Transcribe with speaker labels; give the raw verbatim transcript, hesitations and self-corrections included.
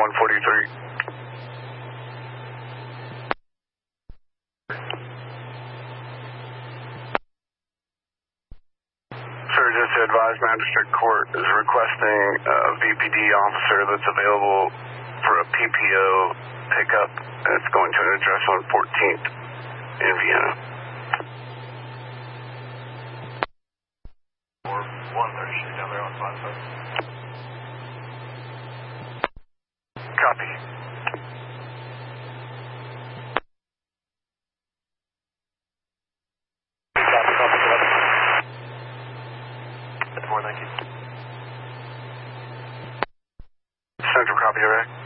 Speaker 1: one forty-three. Sir, just to advise, Magistrate Court is requesting a V P D officer that's available for a P P O pickup, and it's going to an address on fourteenth in Vienna. Or one, they're shooting down there on five five. Copy. Copy, copy, copy. That's more, thank you. Central copy, alright?